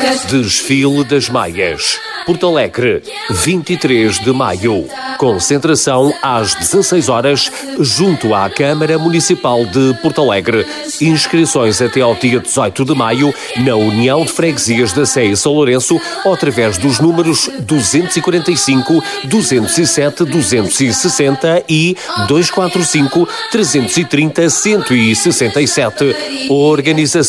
Desfile das Maias. Porto Alegre, 23 de maio. Concentração às 16 horas, junto à Câmara Municipal de Porto Alegre. Inscrições até ao dia 18 de maio na União de Freguesias da Sé e São Lourenço ou através dos números 245, 207, 260 e 245 330 167. Organização